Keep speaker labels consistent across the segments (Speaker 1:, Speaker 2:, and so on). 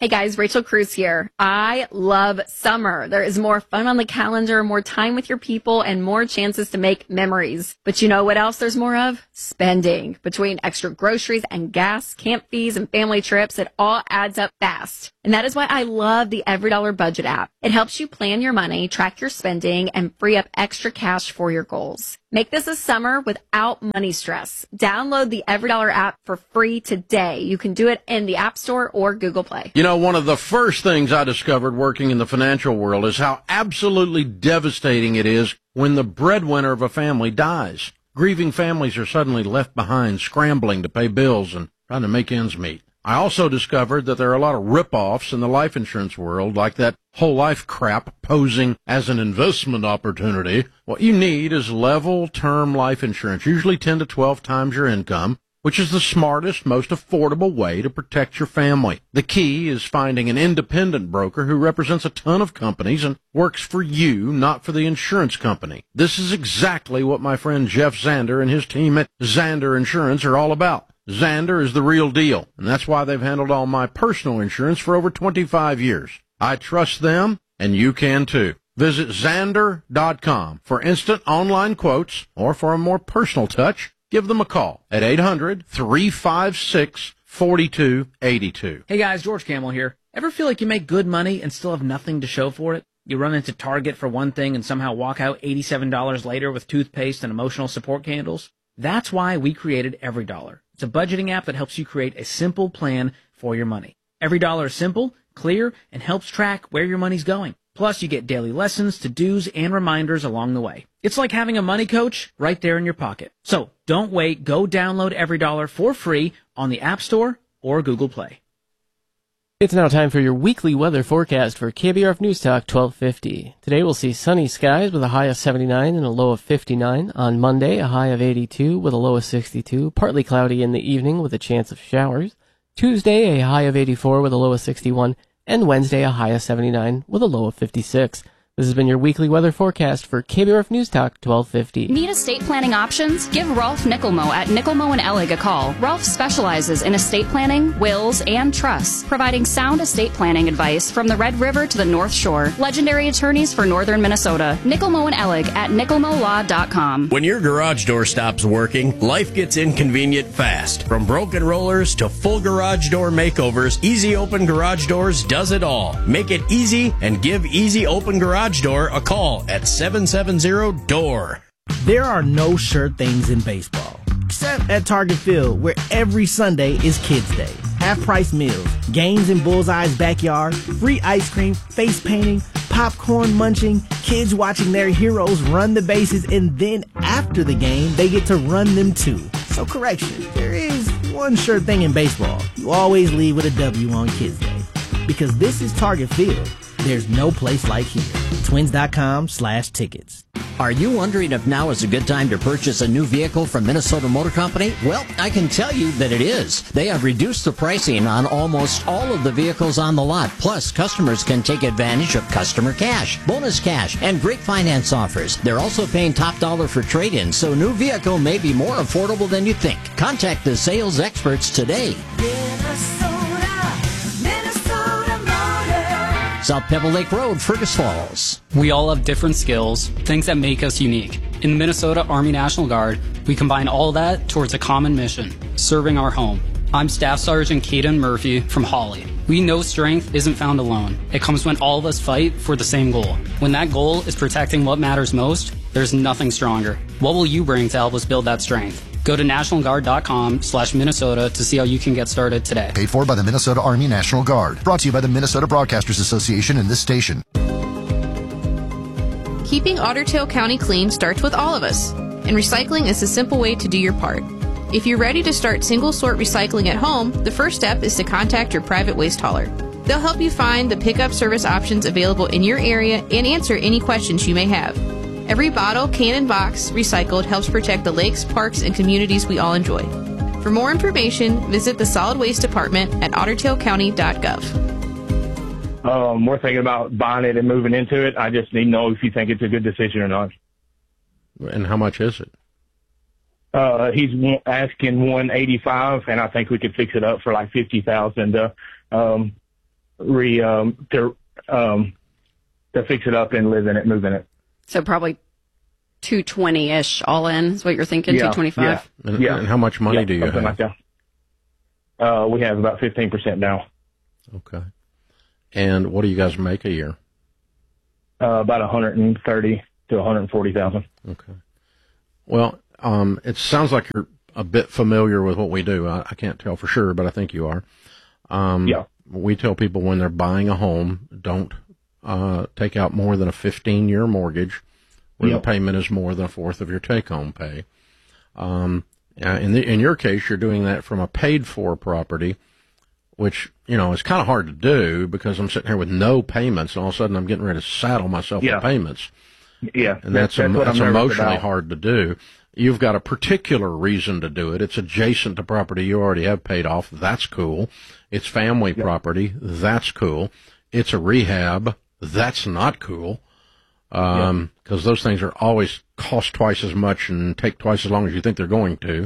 Speaker 1: Hey guys, Rachel Cruz here. I love summer. There is more fun on the calendar, more time with your people, and more chances to make memories. But you know what else there's more of? Spending. Between extra groceries and gas, camp fees, and family trips, it all adds up fast. And that is why I love the EveryDollar Budget app. It helps you plan your money, track your spending, and free up extra cash for your goals. Make this a summer without money stress. Download the EveryDollar app for free today. You can do it in the App Store or Google Play.
Speaker 2: You know, one of the first things I discovered working in the financial world is how absolutely devastating it is when the breadwinner of a family dies. Grieving families are suddenly left behind, scrambling to pay bills and trying to make ends meet. I also discovered that there are a lot of rip-offs in the life insurance world, like that whole life crap posing as an investment opportunity. What you need is level term life insurance, usually 10 to 12 times your income, which is the smartest, most affordable way to protect your family. The key is finding an independent broker who represents a ton of companies and works for you, not for the insurance company. This is exactly what my friend Jeff Zander and his team at Zander Insurance are all about. Zander is the real deal, and that's why they've handled all my personal insurance for over 25 years. I trust them, and you can too. Visit Zander.com for instant online quotes, or for a more personal touch, give them a call at 800-356-4282.
Speaker 3: Hey guys, George Camel here. Ever feel like you make good money and still have nothing to show for it? You run into Target for one thing and somehow walk out $87 later with toothpaste and emotional support candles? That's why we created EveryDollar. It's a budgeting app that helps you create a simple plan for your money. EveryDollar is simple, clear, and helps track where your money's going. Plus, you get daily lessons, to-dos, and reminders along the way. It's like having a money coach right there in your pocket. So don't wait. Go download EveryDollar for free on the App Store or Google Play.
Speaker 4: It's now time for your weekly weather forecast for KBRF News Talk 1250. Today we'll see sunny skies with a high of 79 and a low of 59. On Monday, a high of 82 with a low of 62. Partly cloudy in the evening with a chance of showers. Tuesday, a high of 84 with a low of 61. And Wednesday, a high of 79 with a low of 56. This has been your weekly weather forecast for KBRF News Talk 1250.
Speaker 5: Need estate planning options? Give Rolf Nickelmo at Nickelmo & Ellig a call. Rolf specializes in estate planning, wills, and trusts, providing sound estate planning advice from the Red River to the North Shore. Legendary attorneys for northern Minnesota. Nickelmo & Ellig at nickelmolaw.com.
Speaker 6: When your garage door stops working, life gets inconvenient fast. From broken rollers to full garage door makeovers, Easy Open Garage Doors does it all. Make it easy and give Easy Open Garage Door a call at 770-DOOR.
Speaker 7: There are no sure things in baseball, except at Target Field, where every Sunday is Kids Day. Half-price meals, games in Bullseye's backyard, free ice cream, face painting, popcorn munching, kids watching their heroes run the bases, and then after the game, they get to run them too. So correction, there is one sure thing in baseball. You always leave with a W on Kids Day. Because this is Target Field. There's no place like here. Twins.com/tickets.
Speaker 8: Are you wondering if now is a good time to purchase a new vehicle from Minnesota Motor Company? Well, I can tell you that it is. They have reduced the pricing on almost all of the vehicles on the lot. Plus, customers can take advantage of customer cash, bonus cash, and great finance offers. They're also paying top dollar for trade-ins, so new vehicle may be more affordable than you think. Contact the sales experts today. South Pebble Lake Road, Fergus Falls.
Speaker 9: We all have different skills, things that make us unique. In the Minnesota Army National Guard, we combine all that towards a common mission, serving our home. I'm Staff Sergeant Caden Murphy from Hawley. We know strength isn't found alone. It comes when all of us fight for the same goal. When that goal is protecting what matters most, there's nothing stronger. What will you bring to help us build that strength? Go to nationalguard.com/Minnesota to see how you can get started today.
Speaker 10: Paid for by the Minnesota Army National Guard. Brought to you by the Minnesota Broadcasters Association and this station.
Speaker 11: Keeping Otter Tail County clean starts with all of us, and recycling is a simple way to do your part. If you're ready to start single-sort recycling at home, the first step is to contact your private waste hauler. They'll help you find the pickup service options available in your area and answer any questions you may have. Every bottle, can, and box recycled helps protect the lakes, parks, and communities we all enjoy. For more information, visit the Solid Waste Department at ottertailcounty.gov.
Speaker 12: We're thinking about buying it and moving into it. I just need to know if you think it's a good decision or not.
Speaker 2: And how much is it?
Speaker 12: He's asking $185, and I think we could fix it up for like $50,000. fix it up and live in it, move in it.
Speaker 1: So probably 220-ish all in is what you're thinking, 225?
Speaker 12: Yeah.
Speaker 2: And how much money do you have?
Speaker 12: Like that. We have about 15% now.
Speaker 2: Okay. And what do you guys make a year?
Speaker 12: About 130 to 140,000.
Speaker 2: Okay. Well, it sounds like you're a bit familiar with what we do. I can't tell for sure, but I think you are. We tell people when they're buying a home, don't take out more than a 15-year mortgage where the payment is more than a fourth of your take-home pay. In your case, you're doing that from a paid-for property, which, is kind of hard to do because I'm sitting here with no payments, and all of a sudden I'm getting ready to saddle myself with payments.
Speaker 12: Yeah.
Speaker 2: And that's emotionally hard to do. You've got a particular reason to do it. It's adjacent to property you already have paid off. That's cool. It's family property. That's cool. It's a rehab. That's not cool. Because those things are always cost twice as much and take twice as long as you think they're going to.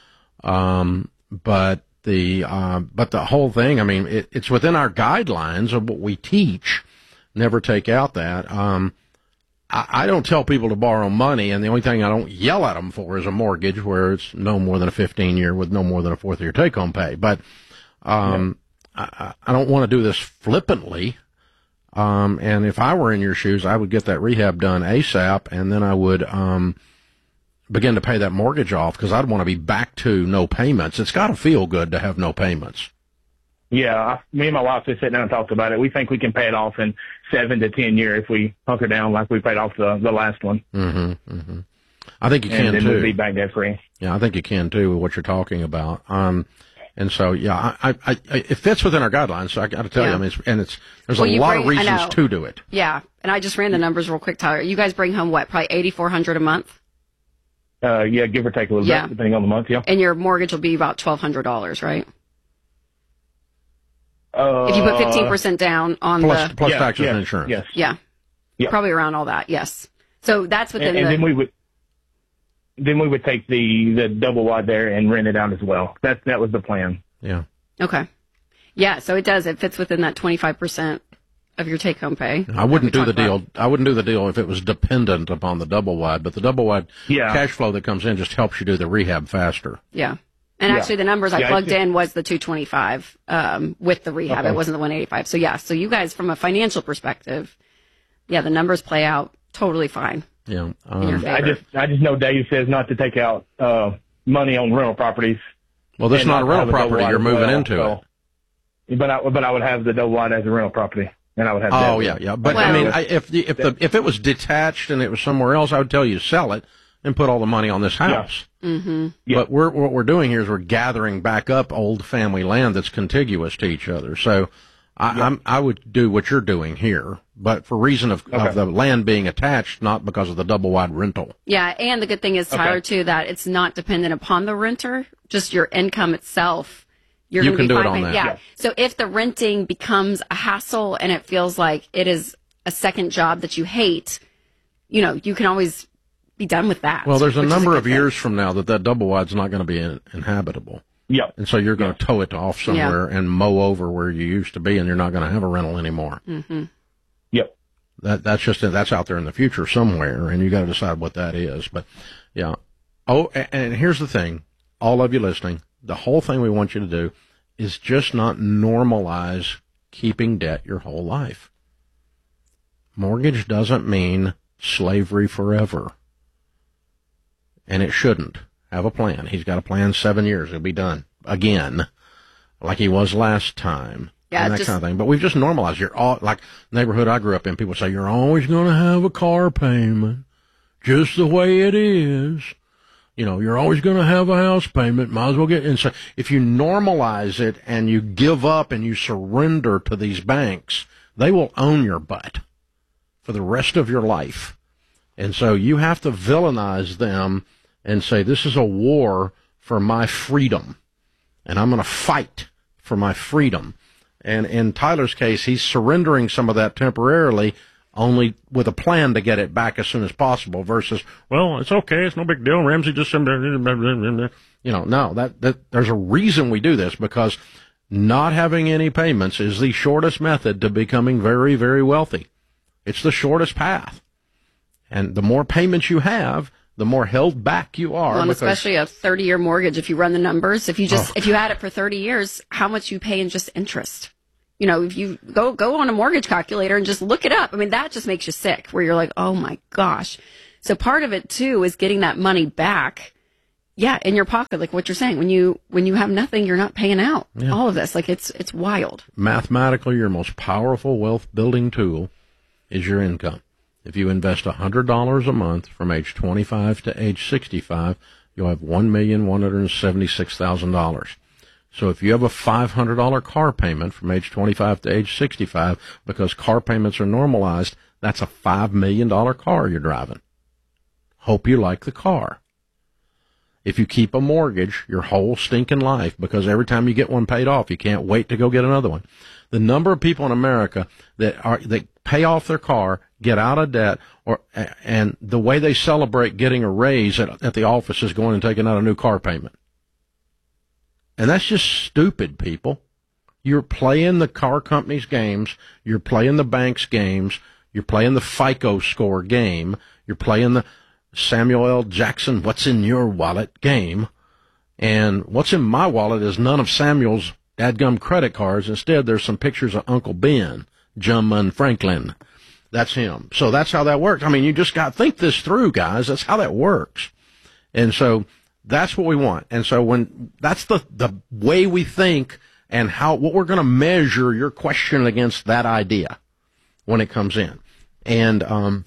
Speaker 2: But the whole thing, I mean, it's within our guidelines of what we teach. Never take out that. I don't tell people to borrow money, and the only thing I don't yell at them for is a mortgage where it's no more than a 15-year with no more than a fourth of your take-home pay. But I don't want to do this flippantly. And if I were in your shoes, I would get that rehab done ASAP, and then I would begin to pay that mortgage off because I'd want to be back to no payments. It's got to feel good to have no payments.
Speaker 12: Yeah, me and my wife just sat down and talked about it. We think we can pay it off in 7 to 10 years if we hunker down like we paid off the last one.
Speaker 2: I think you can too.
Speaker 12: And then we'll be back debt free.
Speaker 2: Yeah, I think you can too with what you're talking about. And so, it fits within our guidelines. So I got to tell you, I mean, there's a lot of reasons to do it.
Speaker 1: Yeah, and I just ran the numbers real quick, Tyler. You guys bring home what? Probably $8,400 a month.
Speaker 12: Give or take a little bit, depending on the month. Yeah.
Speaker 1: And your mortgage will be about $1,200, right? If you put 15% down on
Speaker 2: plus taxes and insurance.
Speaker 12: Yes.
Speaker 1: Yeah. Probably around all that. Yes. So that's within
Speaker 12: and then we would take the double wide there and rent it out as well. That was the plan.
Speaker 2: Yeah.
Speaker 1: Okay. Yeah. So it does. It fits within that 25% of your take home pay.
Speaker 2: I wouldn't do the deal. I wouldn't do the deal if it was dependent upon the double wide, but the double wide cash flow that comes in just helps you do the rehab faster.
Speaker 1: Yeah. And actually the numbers I plugged in was the 225 with the rehab.
Speaker 12: Okay.
Speaker 1: It wasn't the 185. So so you guys from a financial perspective, the numbers play out totally fine.
Speaker 2: Yeah.
Speaker 1: In your favor.
Speaker 12: I just know Dave says not to take out money on rental properties.
Speaker 2: Well, this is not a rental property. You're moving into it.
Speaker 12: But I would have the double wide as a rental property. And I would have
Speaker 2: yeah. But I mean, if it was detached and it was somewhere else, I would tell you to sell it and put all the money on this house.
Speaker 12: Yeah.
Speaker 1: Mm-hmm.
Speaker 2: But what we're doing here is we're gathering back up old family land that's contiguous to each other. So I would do what you're doing here, but for reason of the land being attached, not because of the double wide rental.
Speaker 1: Yeah, and the good thing is, Tyler, too, that it's not dependent upon the renter, just your income itself. You
Speaker 2: can do it on that.
Speaker 1: Yeah. So if the renting becomes a hassle and it feels like it is a second job that you hate, you can always be done with that.
Speaker 2: Well, there's a number of years from now that double wide's not going to be inhabitable.
Speaker 12: Yeah.
Speaker 2: And so you're going to tow it off somewhere and mow over where you used to be, and you're not going to have a rental anymore.
Speaker 1: Mm-hmm.
Speaker 12: Yep.
Speaker 2: That's out there in the future somewhere, and you got to decide what that is. But yeah. Oh, and here's the thing, all of you listening, the whole thing we want you to do is just not normalize keeping debt your whole life. Mortgage doesn't mean slavery forever. And it shouldn't. Have a plan. He's got a plan, 7 years. He'll be done again, like he was last time.
Speaker 1: Yeah,
Speaker 2: and that kind of thing. But we've just normalized. You're all like neighborhood I grew up in. People say you're always going to have a car payment, just the way it is. You're always going to have a house payment. Might as well get. And so if you normalize it and you give up and you surrender to these banks, they will own your butt for the rest of your life. And so you have to villainize them and say, this is a war for my freedom, and I'm going to fight for my freedom. And in Tyler's case, he's surrendering some of that temporarily, only with a plan to get it back as soon as possible, versus, well, it's okay, it's no big deal, Ramsey just... No, that there's a reason we do this, because not having any payments is the shortest method to becoming very, very wealthy. It's the shortest path. And the more payments you have, the more held back you are.
Speaker 1: Well, and especially a 30-year mortgage, if you run the numbers, if you had it for 30 years, how much you pay in just interest. You know, if you go on a mortgage calculator and just look it up, I mean, that just makes you sick, where you're like, oh my gosh. So part of it too is getting that money back. Yeah, in your pocket, like what you're saying. When you have nothing, you're not paying out all of this. Like it's wild.
Speaker 2: Mathematically, your most powerful wealth building tool is your income. If you invest $100 a month from age 25 to age 65, you'll have $1,176,000. So if you have a $500 car payment from age 25 to age 65, because car payments are normalized, that's a $5 million car you're driving. Hope you like the car. If you keep a mortgage your whole stinking life, because every time you get one paid off, you can't wait to go get another one. The number of people in America that pay off their car, get out of debt, and the way they celebrate getting a raise at the office is going and taking out a new car payment. And that's just stupid, people. You're playing the car company's games. You're playing the bank's games. You're playing the FICO score game. You're playing the Samuel L. Jackson, what's in your wallet game. And what's in my wallet is none of Samuel's dadgum credit cards. Instead, there's some pictures of Uncle Ben, Jumpman Franklin. That's him. So that's how that works. I mean, you just got to think this through, guys. That's how that works. And so that's what we want. And so when that's the way we think and what we're going to measure your question against that idea when it comes in. And,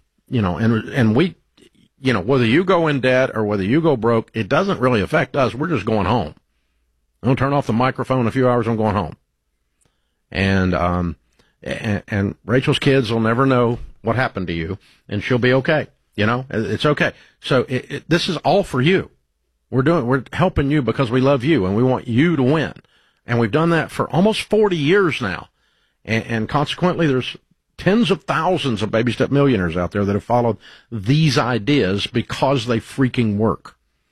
Speaker 2: we, whether you go in debt or whether you go broke, it doesn't really affect us. We're just going home. I'm going to turn off the microphone in a few hours. I'm going home. And Rachel's kids will never know what happened to you, and she'll be okay. It's okay. So this is all for you. We're helping you because we love you and we want you to win. And we've done that for almost 40 years now. And consequently, there's tens of thousands of baby step millionaires out there that have followed these ideas because they freaking work.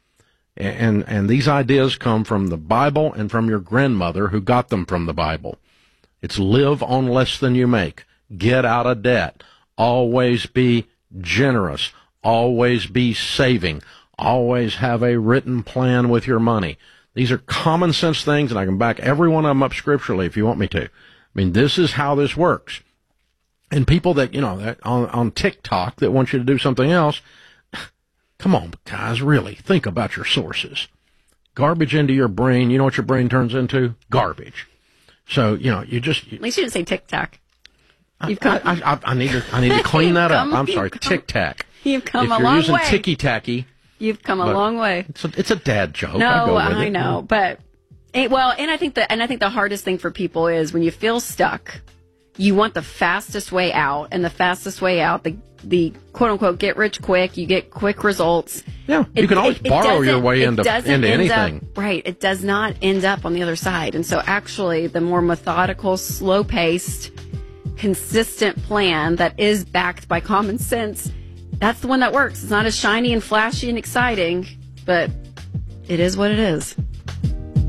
Speaker 2: And these ideas come from the Bible and from your grandmother who got them from the Bible. It's live on less than you make. Get out of debt. Always be generous. Always be saving. Always have a written plan with your money. These are common sense things, and I can back every one of them up scripturally if you want me to. I mean, this is how this works. And people that, that on TikTok that want you to do something else, come on, guys, really, think about your sources. Garbage into your brain, you know what your brain turns into? Garbage. So, you just...
Speaker 1: At least you didn't say TikTok.
Speaker 2: I need to clean that up. I'm sorry, Tic-Tac.
Speaker 1: You've come a long way.
Speaker 2: If you're using Ticky-Tacky...
Speaker 1: You've come a long way.
Speaker 2: It's a dad joke.
Speaker 1: No, I know, but... and I think the hardest thing for people is when you feel stuck... You want the fastest way out, and the fastest way out, the quote-unquote get rich quick, you get quick results.
Speaker 2: Yeah, you can always borrow your way into anything.
Speaker 1: Right, it does not end up on the other side. And so actually, the more methodical, slow-paced, consistent plan that is backed by common sense, that's the one that works. It's not as shiny and flashy and exciting, but it is what it is.